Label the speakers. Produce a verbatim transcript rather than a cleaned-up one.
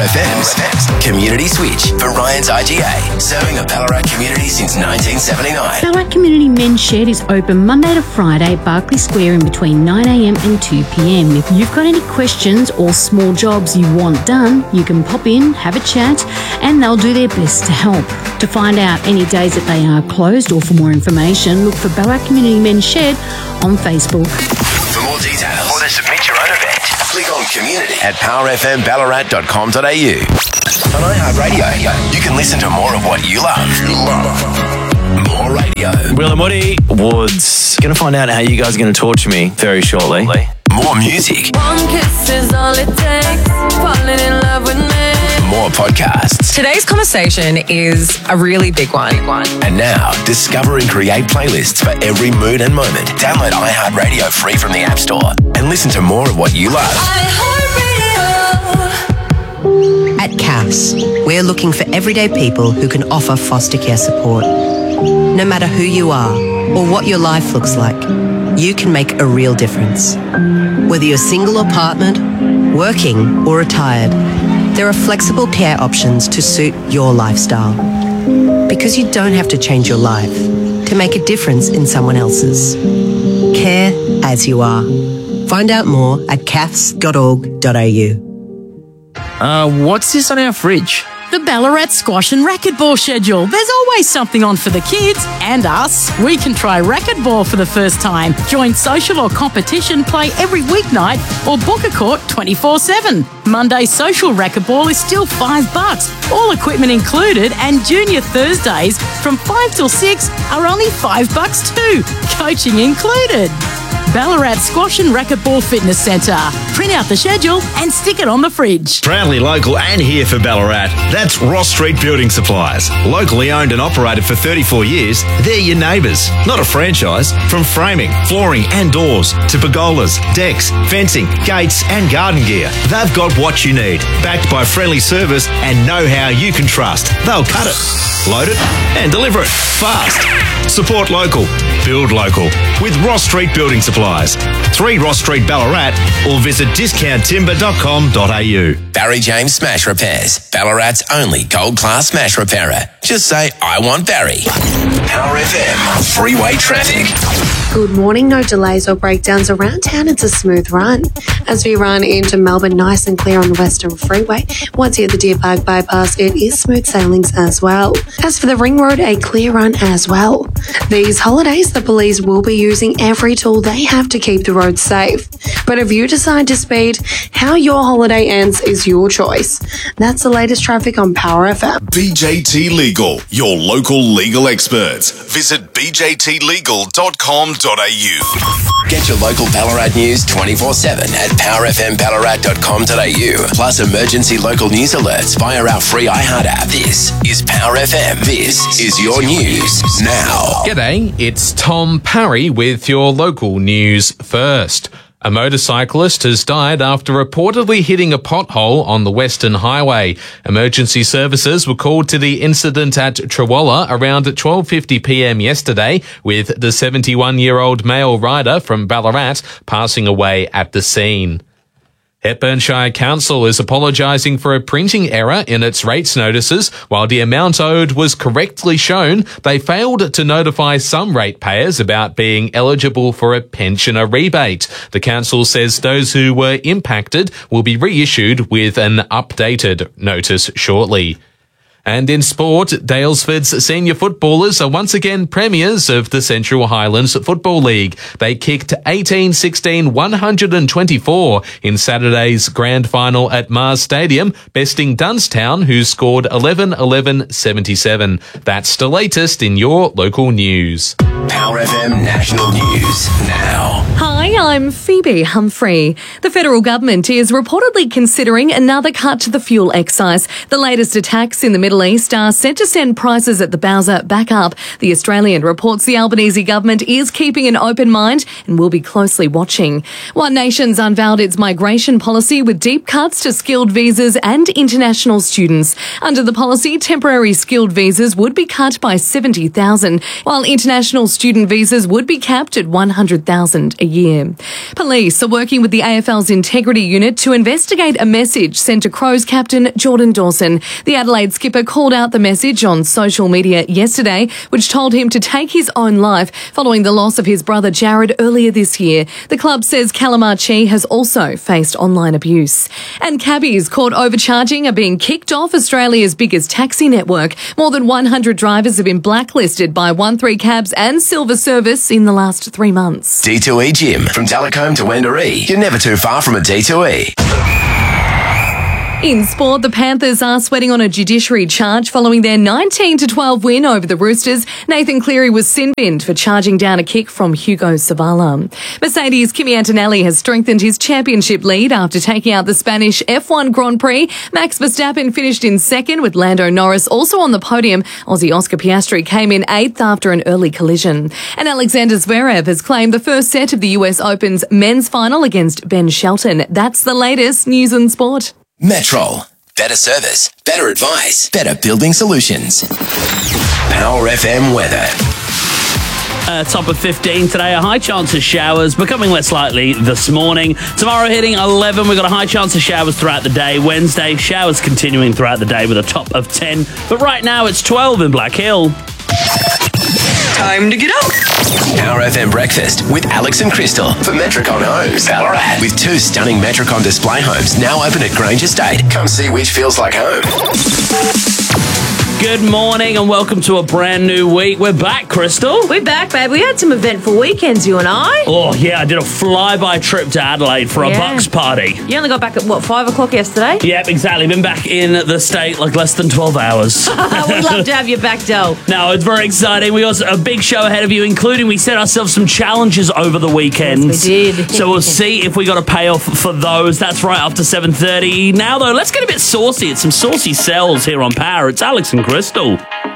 Speaker 1: F M's Community Switch for Ryan's I G A, serving a Ballarat community since nineteen seventy-nine.
Speaker 2: Ballarat Community Men's Shed is open Monday to Friday at Barclay Square in between nine a m and two p m. If you've got any questions or small jobs you want done, you can pop in, have a chat, and they'll do their best to help. To find out any days that they are closed or for more information, look for Ballarat Community Men's Shed on Facebook.
Speaker 1: For more details or to submit your own event, click on community at power f m ballarat dot com dot a u. On iHeartRadio, you can listen to more of what you love. You love. More radio.
Speaker 3: Will and Woody Woods. Going to find out how you guys are going to torture me very shortly.
Speaker 1: More music.
Speaker 4: One kiss is all it takes. Falling in love with me.
Speaker 1: More podcasts.
Speaker 5: Today's conversation is a really big one. Big one.
Speaker 1: And now, discover and create playlists for every mood and moment. Download iHeartRadio free from the App Store and listen to more of what you love.
Speaker 6: At C A F S, we're looking for everyday people who can offer foster care support. No matter who you are or what your life looks like, you can make a real difference. Whether you're single or partnered, working or retired, there are flexible care options to suit your lifestyle. Because you don't have to change your life to make a difference in someone else's. Care as you are. Find out more at c a f s dot org dot a u.
Speaker 3: Uh, what's this on our fridge?
Speaker 7: The Ballarat Squash and Racquetball schedule. There's always something on for the kids and us. We can try racquetball for the first time, join social or competition play every weeknight, or book a court twenty-four seven. Monday social racquetball is still five bucks, all equipment included, and junior Thursdays from five till six are only five bucks too, coaching included. Ballarat Squash and Racquetball Fitness Centre. Print out the schedule and stick it on the fridge.
Speaker 8: Proudly local and here for Ballarat. That's Ross Street Building Supplies. Locally owned and operated for thirty-four years, they're your neighbours, not a franchise. From framing, flooring and doors to pergolas, decks, fencing, gates and garden gear, they've got what you need. Backed by friendly service and know-how you can trust. They'll cut it, load it and deliver it fast. Support local, build local with Ross Street Building Supplies. three Ross Street Ballarat or visit discount timber dot com dot a u.
Speaker 1: Barry James Smash Repairs, Ballarat's only gold-class smash repairer. Just say, I want Barry. Power F M, freeway traffic.
Speaker 9: Good morning. No delays or breakdowns around town. It's a smooth run. As we run into Melbourne, nice and clear on the Western Freeway. Once you hit the Deer Park bypass, it is smooth sailings as well. As for the Ring Road, a clear run as well. These holidays, the police will be using every tool they have to keep the roads safe. But if you decide to speed, how your holiday ends is your choice. That's the latest traffic on Power F M.
Speaker 10: B J T Legal, your local legal experts. Visit b j t legal dot com dot a u.
Speaker 1: Get your local Ballarat news twenty-four seven at power f m ballarat dot com dot a u. Plus emergency local news alerts via our free iHeart app. This is Power F M. This is your news now.
Speaker 11: G'day, it's Tom Parry with your local news first. A motorcyclist has died after reportedly hitting a pothole on the Western Highway. Emergency services were called to the incident at Trawalla around twelve fifty p m yesterday, with the seventy-one-year-old male rider from Ballarat passing away at the scene. Hepburn Shire Council is apologising for a printing error in its rates notices. While the amount owed was correctly shown, they failed to notify some ratepayers about being eligible for a pensioner rebate. The council says those who were impacted will be reissued with an updated notice shortly. And in sport, Daylesford's senior footballers are once again premiers of the Central Highlands Football League. They kicked eighteen sixteen one twenty-four in Saturday's grand final at Mars Stadium, besting Dunstown, who scored eleven eleven seventy-seven. That's the latest in your local news.
Speaker 1: Power F M National News now.
Speaker 12: Hi, I'm Phoebe Humphrey. The federal government is reportedly considering another cut to the fuel excise. The latest attacks in the middle Middle East are set to send prices at the Bowser back up. The Australian reports the Albanese government is keeping an open mind and will be closely watching. One Nation's unveiled its migration policy with deep cuts to skilled visas and international students. Under the policy, temporary skilled visas would be cut by seventy thousand, while international student visas would be capped at one hundred thousand a year. Police are working with the A F L's Integrity Unit to investigate a message sent to Crows captain Jordan Dawson. The Adelaide skipper called out the message on social media yesterday, which told him to take his own life following the loss of his brother Jared earlier this year. The club says Calamarchi has also faced online abuse. And cabbies caught overcharging are being kicked off Australia's biggest taxi network. More than one hundred drivers have been blacklisted by one three Cabs and Silver Service in the last three months.
Speaker 1: D two E Gym. From Talcombe to Wendouree, you're never too far from a D two E.
Speaker 12: In sport, the Panthers are sweating on a judiciary charge following their nineteen to twelve win over the Roosters. Nathan Cleary was sin-binned for charging down a kick from Hugo Savala. Mercedes' Kimi Antonelli has strengthened his championship lead after taking out the Spanish F one Grand Prix. Max Verstappen finished in second with Lando Norris also on the podium. Aussie Oscar Piastri came in eighth after an early collision. And Alexander Zverev has claimed the first set of the U S Open's men's final against Ben Shelton. That's the latest news and sport.
Speaker 1: Metrol. Better service, better advice, better building solutions. Power F M weather.
Speaker 13: Uh, top of fifteen today, a high chance of showers, becoming less likely this morning. Tomorrow hitting eleven, we've got a high chance of showers throughout the day. Wednesday, showers continuing throughout the day with a top of ten. But right now, it's twelve in Black Hill.
Speaker 1: Time to get up. Power F M Breakfast with Alex and Crystal for Metricon Homes, Ballarat. With two stunning Metricon display homes now open at Grange Estate. Come see which feels like home.
Speaker 13: Good morning and welcome to a brand new week. We're back, Crystal.
Speaker 14: We're back, babe. We had some eventful weekends, you and I.
Speaker 13: Oh, yeah, I did a flyby trip to Adelaide for
Speaker 14: Yeah.
Speaker 13: a Bucks party.
Speaker 14: You only got back at, what, five o'clock yesterday?
Speaker 13: Yep, exactly. Been back in the state like less than twelve hours.
Speaker 14: We'd love to have you back, Del.
Speaker 13: No, it's very exciting. We got a big show ahead of you, including we set ourselves some challenges over the weekend.
Speaker 14: Yes, we did.
Speaker 13: So we'll see if we got a payoff for those. That's right after seven thirty. Now, though, let's get a bit saucy. It's some saucy sells here on Power. It's Alex and Crystal.